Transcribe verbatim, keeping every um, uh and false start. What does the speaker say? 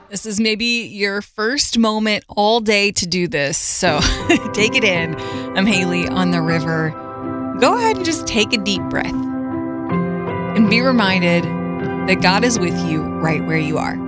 This is maybe your first moment all day to do this, so take it in. I'm Haley on the river. Go ahead and just take a deep breath and be reminded that God is with you right where you are.